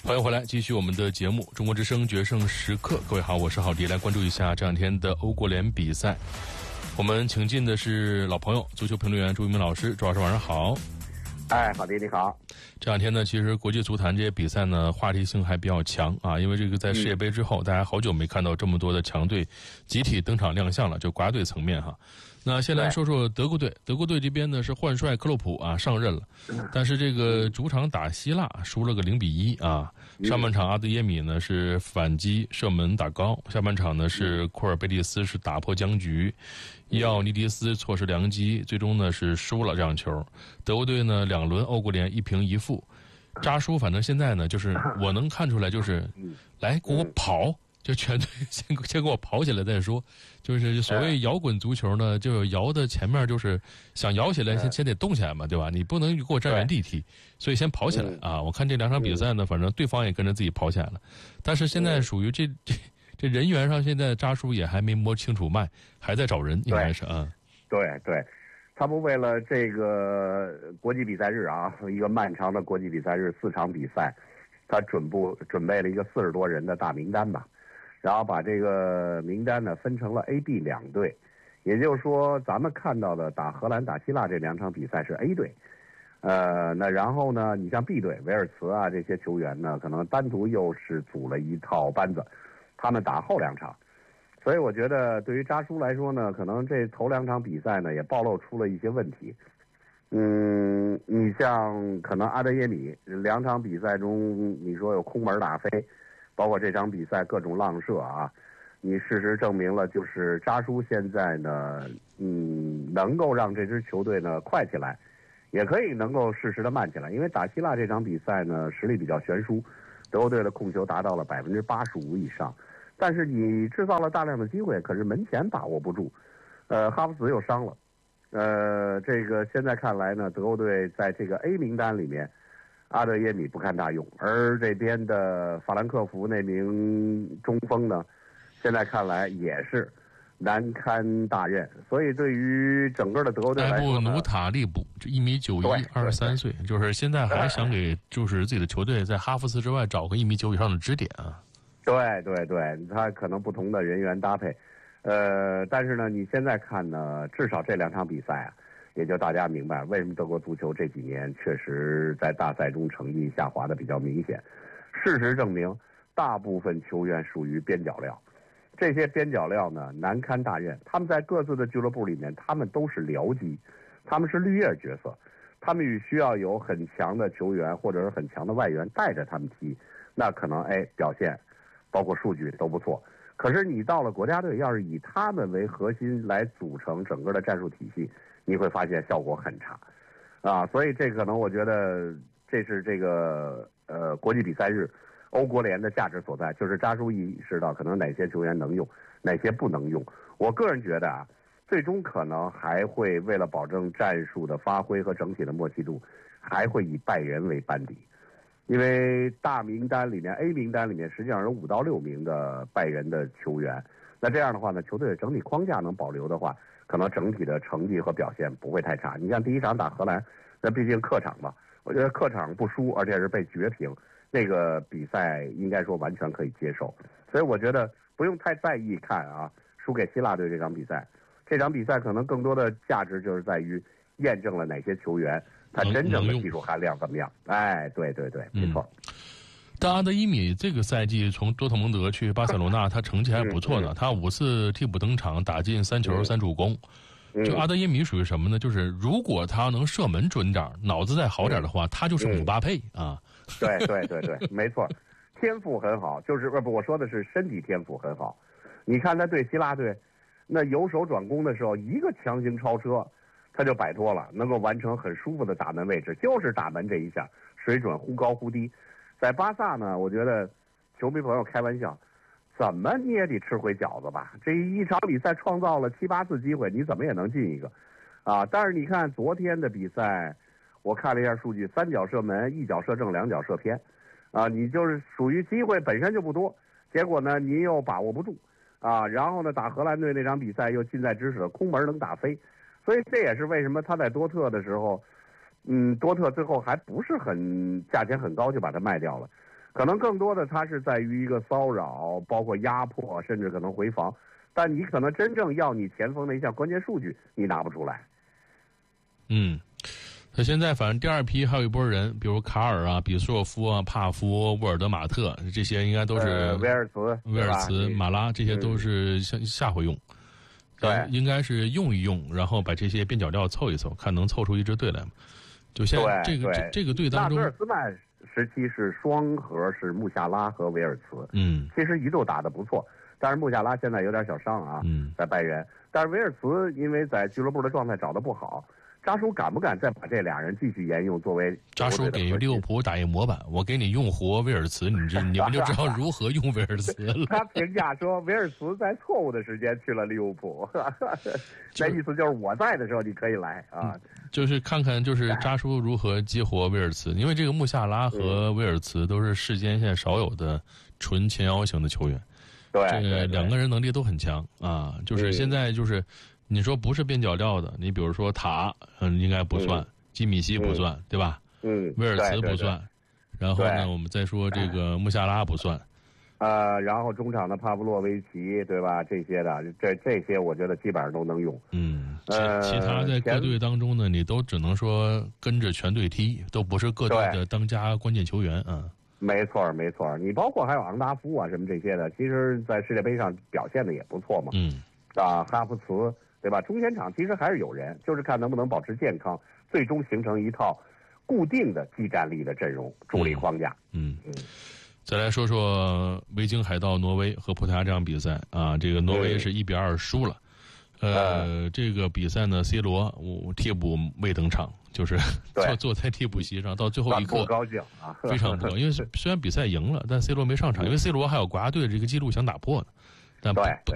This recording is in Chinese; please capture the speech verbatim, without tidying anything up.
欢迎回来，继续我们的节目《中国之声决胜时刻》。各位好，我是郝迪，来关注一下这两天的欧国联比赛。我们请进的是老朋友，足球评论员朱一鸣老师。朱老师晚上好。 哎，郝迪你好。 这两天呢，其实国际足坛这些比赛呢，话题性还比较强啊，因为这个在世界杯之后，嗯、大家好久没看到这么多的强队集体登场亮相了，就国家队层面哈。那先来说说德国队，德国队这边呢是换帅克洛普啊上任了，但是这个主场打希腊输了个零比一啊。上半场阿德耶米呢是反击射门打高，下半场呢是库尔贝蒂斯是打破僵局，伊奥尼迪斯错失良机，最终呢是输了这场球。德国队呢两轮欧国联一平一负，扎叔反正现在呢就是我能看出来就是来给我跑。就全队先先给我跑起来再说，就是所谓摇滚足球呢，就摇的前面就是想摇起来先先得动起来嘛，对吧？你不能给我站原地踢，所以先跑起来啊！我看这两场比赛呢，反正对方也跟着自己跑起来了，但是现在属于这这这人员上，现在扎叔也还没摸清楚脉，还在找人，应该是啊。 对对，他们为了这个国际比赛日啊，一个漫长的国际比赛日，四场比赛，他准部准备了一个四十多人的大名单吧。然后把这个名单呢分成了 A、B 两队，也就是说，咱们看到的打荷兰、打希腊这两场比赛是 A 队，呃，那然后呢，你像 B 队，维尔茨啊这些球员呢，可能单独又是组了一套班子，他们打后两场，所以我觉得对于扎叔来说呢，可能这头两场比赛呢也暴露出了一些问题。嗯，你像可能阿德耶米两场比赛中，你说有空门打飞。包括这场比赛各种浪射啊，你事实证明了，就是扎叔现在呢，嗯，能够让这支球队呢快起来，也可以能够适时的慢起来。因为打希腊这场比赛呢，实力比较悬殊，德国队的控球达到了百分之八十五以上，但是你制造了大量的机会，可是门前把握不住。呃，哈弗茨又伤了，呃，这个现在看来呢，德国队在这个 A 名单里面。阿德耶米不堪大用，而这边的法兰克福那名中锋呢，现在看来也是难堪大任。所以对于整个的德国队来说， 埃布努塔利卜这一米九一，二十三岁，就是现在还想给就是自己的球队在哈弗茨之外找个一米九以上的支点啊。 对对对，他可能不同的人员搭配，呃，但是呢，你现在看呢，至少这两场比赛啊。也就大家明白为什么德国足球这几年确实在大赛中成绩下滑的比较明显。事实证明，大部分球员属于边角料，这些边角料呢难堪大任。他们在各自的俱乐部里面，他们都是僚机，他们是绿叶角色，他们需要有很强的球员或者是很强的外援带着他们踢，那可能哎表现，包括数据都不错。可是你到了国家队，要是以他们为核心来组成整个的战术体系，你会发现效果很差，啊，所以这可能我觉得这是这个呃国际比赛日欧国联的价值所在，就是扎叔意识到可能哪些球员能用，哪些不能用。我个人觉得啊，最终可能还会为了保证战术的发挥和整体的默契度，还会以拜仁为班底。因为大名单里面 A 名单里面实际上有五到六名的拜仁的球员，那这样的话呢，球队的整体框架能保留的话，可能整体的成绩和表现不会太差。你像第一场打荷兰，那毕竟客场嘛，我觉得客场不输，而且是被绝平，那个比赛应该说完全可以接受。所以我觉得不用太在意看啊，输给希腊队这场比赛，这场比赛可能更多的价值就是在于验证了哪些球员他真正的技术含量怎么样。哎，对对对，没错。 嗯，但阿德伊米这个赛季从多特蒙德去巴塞罗那，他成绩还不错呢。他五次替补登场，打进三球三助攻。就阿德耶米属于什么呢？就是如果他能射门准点，脑子再好点的话，他就是姆巴佩啊。 对对对对，没错，天赋很好，就是不我说的是身体天赋很好。你看他对希腊队，那由守转攻的时候，一个强行超车，他就摆脱了，能够完成很舒服的打门位置，就是打门这一下，水准忽高忽低。在巴萨呢，我觉得球迷朋友开玩笑，怎么你也得吃回饺子吧？这一场比赛创造了七八次机会，你怎么也能进一个，啊！但是你看昨天的比赛，我看了一下数据，三脚射门，一脚射正，两脚射偏，啊，你就是属于机会本身就不多，结果呢你又把握不住，啊，然后呢打荷兰队那场比赛又近在咫尺，空门能打飞，所以这也是为什么他在多特的时候。嗯，多特最后还不是很价钱很高就把它卖掉了， 可能更多的它是在于一个骚扰，包括压迫，甚至可能回防。但你可能真正要你前锋的一项关键数据，你拿不出来。 嗯，那现在反正第二批还有一波人，比如卡尔啊、比索夫啊、帕夫、沃尔德马特，这些应该都是、 呃、威尔茨、 威尔茨、马拉，这些都是下下回用。 对， 应该是用一用，然后把这些边角料凑一凑，看能凑出一支队来吗？就现在这个这这个队当中， 纳泽尔斯曼时期是双核，是穆夏拉和维尔茨， 嗯， 其实一度打得不错，但是穆夏拉现在有点小伤啊， 嗯， 在拜仁，但是维尔茨因为在俱乐部的状态找得不好。扎叔敢不敢再把这俩人继续沿用作为？ 扎叔给利物浦打一模板，我给你用活威尔茨，你这你们就知道如何用威尔茨了。 他评价说，威尔茨在错误的时间去了利物浦，那意思就是我在的时候你可以来啊。 就是看看就是扎叔如何激活威尔茨，因为这个穆夏拉和威尔茨都是世间现在少有的纯前腰型的球员， 对， 这个两个人能力都很强啊。就是现在就是。你说不是边角料的，你比如说塔，嗯，应该不算，嗯、基米希不算， 嗯、 对吧？ 嗯， 威尔茨不算，然后呢，我们再说这个穆夏拉不算， 呃，然后中场的帕夫洛维奇，对吧？这些的，这这些我觉得基本上都能用。 嗯，其其他在各队当中呢，你都只能说跟着全队踢，都不是各队的当家关键球员啊。 没错，没错，你包括还有昂达夫啊什么这些的，其实在世界杯上表现的也不错嘛。 嗯， 啊，哈弗茨。对吧？中前场其实还是有人，就是看能不能保持健康，最终形成一套固定的技战力的阵容主力框架。 嗯，嗯再来说说维京海盗挪威和葡萄牙这场比赛啊，这个挪威是一比二输了。嗯、呃，这个比赛呢 ，C 罗我替补未登场，就是坐坐在替补席上，到最后一刻不高兴啊， 非常不高兴。因为虽然比赛赢了，但 C 罗没上场，因为 C 罗还有国家队这个记录想打破呢，但不